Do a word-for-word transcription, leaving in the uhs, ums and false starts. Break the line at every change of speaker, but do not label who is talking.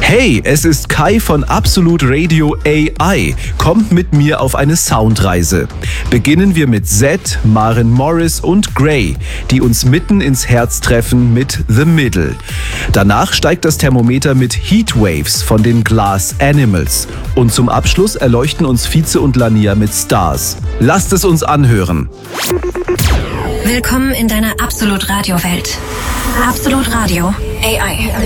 Hey, es ist Kai von Absolut Radio A I. Kommt mit mir auf eine Soundreise. Beginnen wir mit Zed, Maren Morris und Grey, die uns mitten ins Herz treffen mit The Middle. Danach steigt das Thermometer mit Heatwaves von den Glass Animals. Und zum Abschluss erleuchten uns Fize und Lania mit Stars. Lasst es uns anhören.
Willkommen in deiner Absolut Radio Welt. Absolut Radio A I.